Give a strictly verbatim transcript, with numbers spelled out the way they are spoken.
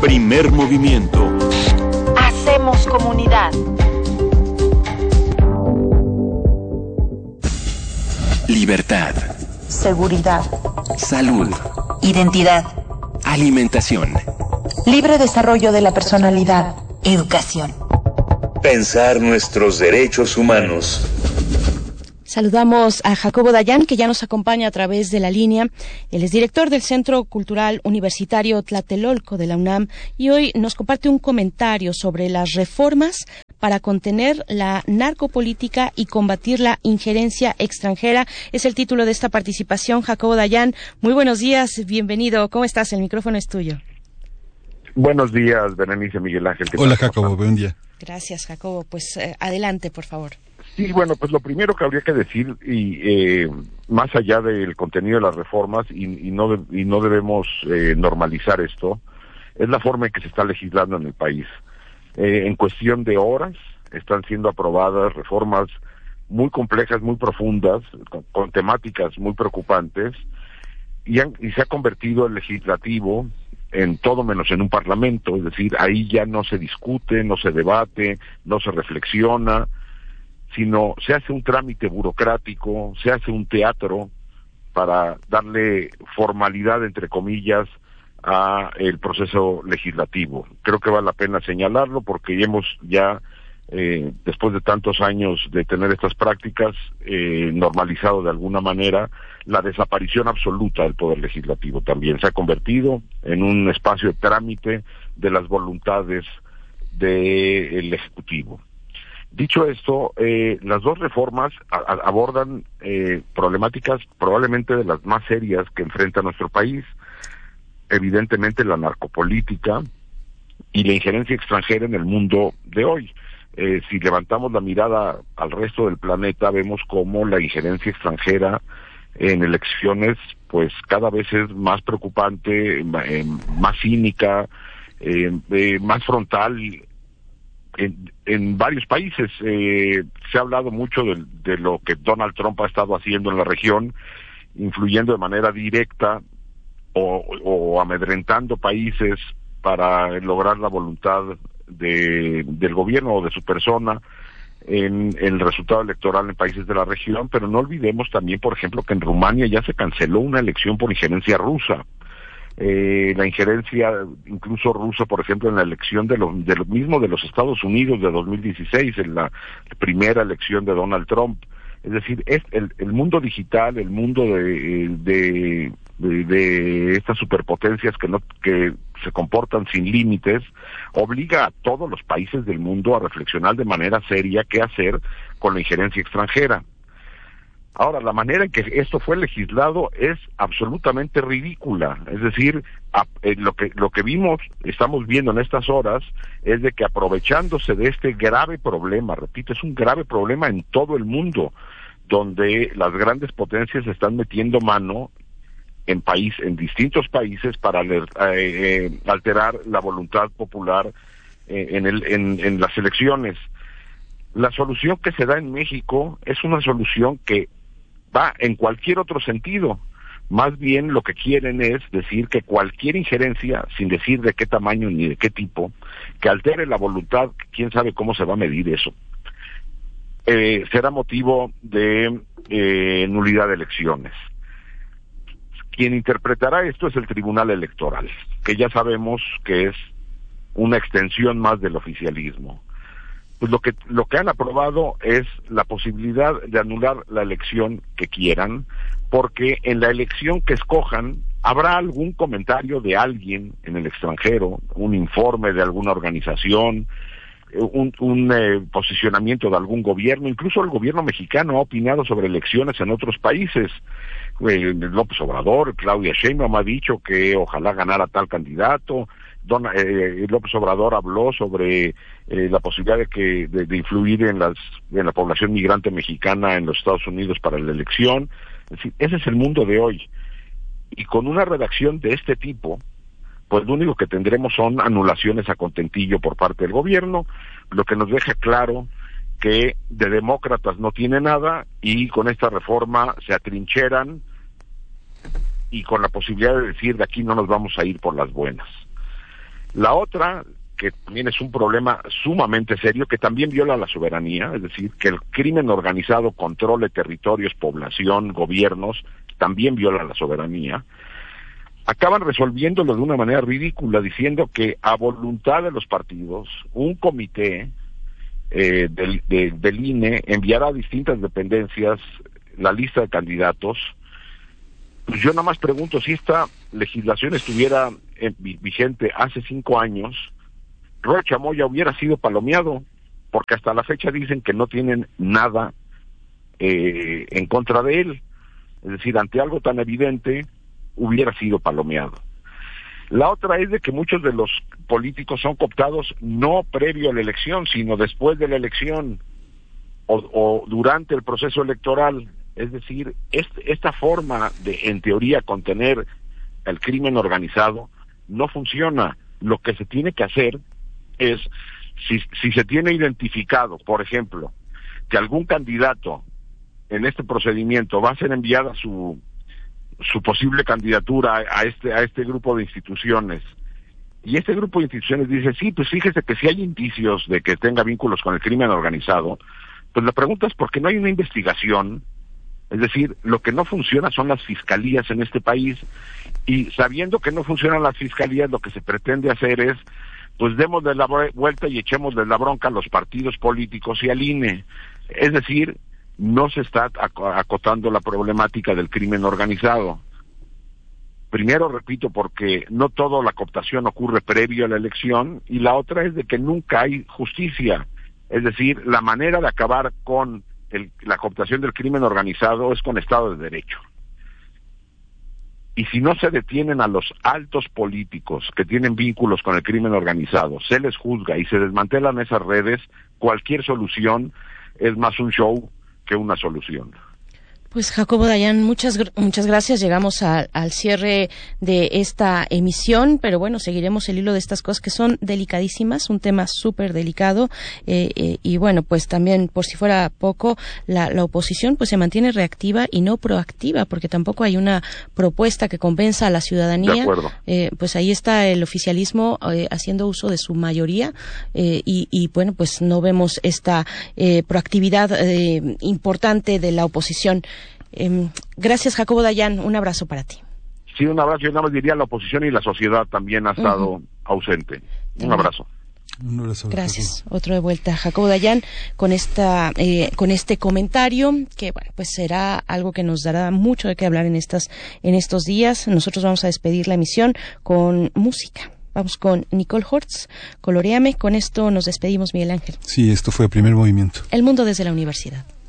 Primer movimiento. Hacemos comunidad. Libertad. Seguridad. Salud. Identidad. Alimentación. Libre desarrollo de la personalidad. Educación. Pensar nuestros derechos humanos. Saludamos a Jacobo Dayan, que ya nos acompaña a través de la línea. Él es director del Centro Cultural Universitario Tlatelolco de la UNAM y hoy nos comparte un comentario sobre las reformas para contener la narcopolítica y combatir la injerencia extranjera. Es el título de esta participación. Jacobo Dayan, muy buenos días, bienvenido. ¿Cómo estás? El micrófono es tuyo. Buenos días, Berenice, Miguel Ángel. Hola, Jacobo, buen día. Gracias, Jacobo. Pues eh, adelante, por favor. Sí, bueno, pues lo primero que habría que decir, y eh, más allá del contenido de las reformas, y, y, no, de, y no debemos eh, normalizar esto, es la forma en que se está legislando en el país. Eh, en cuestión de horas están siendo aprobadas reformas muy complejas, muy profundas, con, con temáticas muy preocupantes, y, han, y se ha convertido el legislativo en todo menos en un parlamento, es decir, ahí ya no se discute, no se debate, no se reflexiona, sino se hace un trámite burocrático, se hace un teatro para darle formalidad, entre comillas, a el proceso legislativo. Creo que vale la pena señalarlo porque hemos ya, eh, después de tantos años de tener estas prácticas, eh, normalizado de alguna manera la desaparición absoluta del poder legislativo también. Se ha convertido en un espacio de trámite de las voluntades del Ejecutivo. Dicho esto, eh, las dos reformas a, a, abordan eh, problemáticas probablemente de las más serias que enfrenta nuestro país, evidentemente la narcopolítica y la injerencia extranjera en el mundo de hoy. Eh, si levantamos la mirada al resto del planeta, vemos cómo la injerencia extranjera en elecciones, pues cada vez es más preocupante, eh, más cínica, eh, eh, más frontal. En, en varios países eh, se ha hablado mucho de, de lo que Donald Trump ha estado haciendo en la región, influyendo de manera directa o, o amedrentando países para lograr la voluntad de, del gobierno o de su persona en, en el resultado electoral en países de la región. Pero no olvidemos también, por ejemplo, que en Rumania ya se canceló una elección por injerencia rusa. Eh, la injerencia incluso rusa, por ejemplo, en la elección de lo, de lo mismo de los Estados Unidos de dos mil dieciséis, en la primera elección de Donald Trump. Es decir, es el, el mundo digital, el mundo de, de, de, de estas superpotencias que no que se comportan sin límites, obliga a todos los países del mundo a reflexionar de manera seria qué hacer con la injerencia extranjera. Ahora, la manera en que esto fue legislado es absolutamente ridícula. Es decir, a, eh, lo que lo que vimos, estamos viendo en estas horas, es de que aprovechándose de este grave problema, repito, es un grave problema en todo el mundo, donde las grandes potencias están metiendo mano en país, en distintos países para eh, eh, alterar la voluntad popular eh, en, el, en, en las elecciones. La solución que se da en México es una solución que va en cualquier otro sentido. Más bien lo que quieren es decir que cualquier injerencia, sin decir de qué tamaño ni de qué tipo, que altere la voluntad, quién sabe cómo se va a medir eso, eh, será motivo de eh, nulidad de elecciones. Quien interpretará esto es el Tribunal Electoral, que ya sabemos que es una extensión más del oficialismo. Pues lo que lo que han aprobado es la posibilidad de anular la elección que quieran, porque en la elección que escojan habrá algún comentario de alguien en el extranjero, un informe de alguna organización, un, un eh, posicionamiento de algún gobierno. Incluso el gobierno mexicano ha opinado sobre elecciones en otros países. Eh, López Obrador, Claudia Sheinbaum ha dicho que ojalá ganara tal candidato. Don, eh, López Obrador habló sobre eh, la posibilidad de que de, de influir en las en la población migrante mexicana en los Estados Unidos para la elección. Es decir, ese es el mundo de hoy. Y con una redacción de este tipo, pues lo único que tendremos son anulaciones a contentillo por parte del gobierno, lo que nos deja claro que de demócratas no tiene nada, y con esta reforma se atrincheran y con la posibilidad de decir de aquí no nos vamos a ir por las buenas. La otra, que también es un problema sumamente serio, que también viola la soberanía, es decir, que el crimen organizado controle territorios, población, gobiernos, también viola la soberanía. Acaban resolviéndolo de una manera ridícula, diciendo que a voluntad de los partidos, un comité eh, del, de, del I N E enviará a distintas dependencias la lista de candidatos. Pues yo nada más pregunto, si esta legislación estuviera eh, vigente hace cinco años, Roy Chamoya hubiera sido palomeado, porque hasta la fecha dicen que no tienen nada eh, en contra de él. Es decir, ante algo tan evidente, hubiera sido palomeado. La otra es de que muchos de los políticos son cooptados no previo a la elección, sino después de la elección o, o durante el proceso electoral. Es decir, este, esta forma de, en teoría, contener el crimen organizado no funciona. Lo que se tiene que hacer es, si, si se tiene identificado, por ejemplo, que algún candidato en este procedimiento va a ser enviada su su posible candidatura a, a este a este grupo de instituciones, y este grupo de instituciones dice, sí, pues fíjese que si hay indicios de que tenga vínculos con el crimen organizado, pues la pregunta es por qué no hay una investigación. Es decir, lo que no funciona son las fiscalías en este país, y sabiendo que no funcionan las fiscalías, lo que se pretende hacer es, pues démosle la vuelta y echémosle la bronca a los partidos políticos y al I N E. Es decir, no se está acotando la problemática del crimen organizado. Primero, repito, porque no toda la cooptación ocurre previo a la elección, y la otra es de que nunca hay justicia. Es decir, la manera de acabar con el, la cooptación del crimen organizado es con Estado de Derecho. Y si no se detienen a los altos políticos que tienen vínculos con el crimen organizado, se les juzga y se desmantelan esas redes, cualquier solución es más un show que una solución. Pues Jacobo Dayan, muchas muchas gracias. Llegamos a, al cierre de esta emisión, pero bueno, seguiremos el hilo de estas cosas que son delicadísimas, un tema súper delicado, eh, eh, y bueno, pues también, por si fuera poco, la, la oposición pues se mantiene reactiva y no proactiva, porque tampoco hay una propuesta que convenza a la ciudadanía. De acuerdo. Eh, pues ahí está el oficialismo eh, haciendo uso de su mayoría, eh, y, y bueno, pues no vemos esta eh, proactividad eh, importante de la oposición. Eh, gracias, Jacobo Dayan, un abrazo para ti. Sí, un abrazo. Yo nada más diría, la oposición y la sociedad también ha estado uh-huh. ausente. Un abrazo. Un abrazo. Gracias. Jacobo. Otro de vuelta, Jacobo Dayan, con esta, eh, con este comentario que, bueno, pues será algo que nos dará mucho de qué hablar en estas, en estos días. Nosotros vamos a despedir la emisión con música. Vamos con Nicole Hortz, Coloréame. Con esto nos despedimos, Miguel Ángel. Sí, esto fue Primer Movimiento. El mundo desde la universidad.